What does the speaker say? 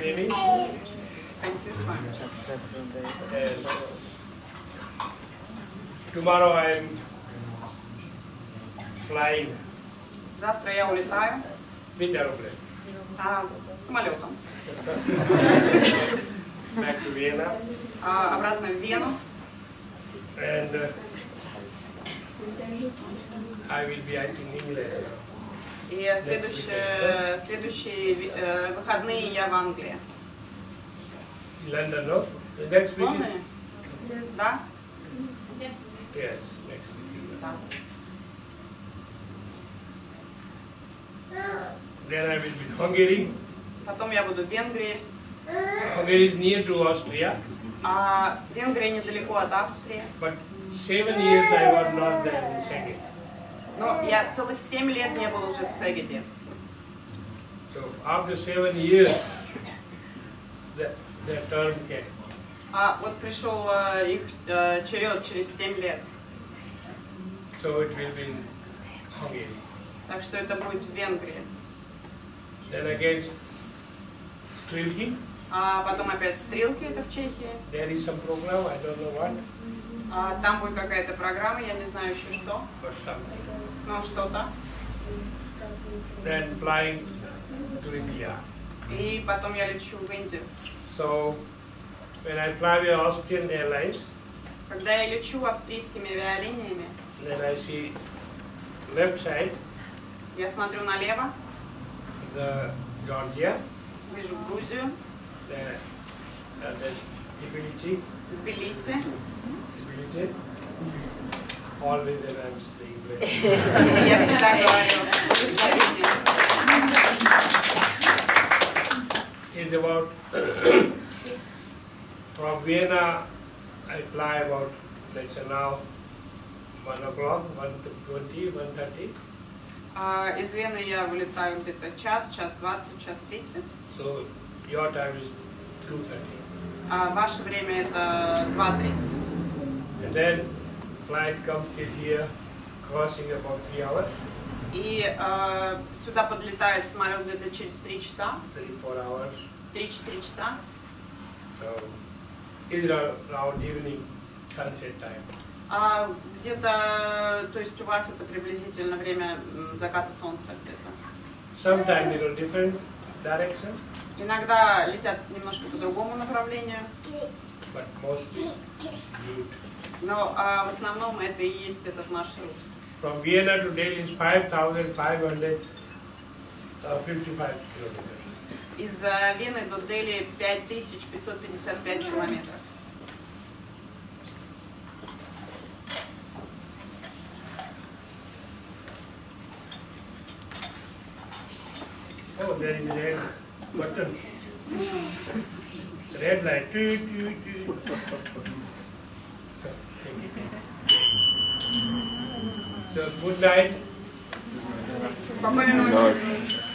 Devi. Thank you so much. And tomorrow I am flying Завтра я улетаю with aeroplane самолетом back to Vienna. Обратно в Вену. And I will be, I think, in England. И следующие выходные я в Англии. London, no? The next week? Полные? Да? Yes, next week. Да. Then I will be in Hungary. Потом я буду в Венгрии. Hungary is near to Austria. Венгрия недалеко от Австрии. But 7 years I was not there in Szeged. Но я целых 7 лет не был уже в Сегеде. So after 7 years, the turn came. Вот пришел их черед через 7 лет. So it will be in Hungary. Так что это будет в Венгрии. Then again, Strilki. Потом опять Стрелки, это в Чехии. There is some program, I don't know what, Там будет какая-то программа, я не знаю еще что. but something. Ну, что-то. Then flying to India. И потом я лечу в Индию. So when I fly with Austrian Airlines, Когда я лечу австрийскими авиалиниями, then I see left side, я смотрю налево, the Georgia, вижу Грузию, the Tbilisi, Тбилиси. Always when I'm saying Я всегда говорю благословение. It's about from Vienna I fly about, let's say now, 1 o'clock, 1:20, 1:30. Из Вены я вылетаю где-то час 20, час 30. So your time is 2:30. Ваше время это 2:30. And then flight comes till here, crossing about 3 hours, И сюда подлетает самолет где-то через 3 часа, 3-4 hours. 3-4 часа. So it's around evening sunset time. Где-то, то есть у вас это приблизительно время заката солнца где-то. Sometimes different direction, Иногда летят немножко по другому направлению, but mostly it's good. но в основном это и есть этот маршрут. From Vienna to Delhi is 5,555 kilometers. Из Вены до Дели 5555 километров. Oh, there is a red button. Red light. Toot, toot, toot. So, so good night. Спокойной ночи.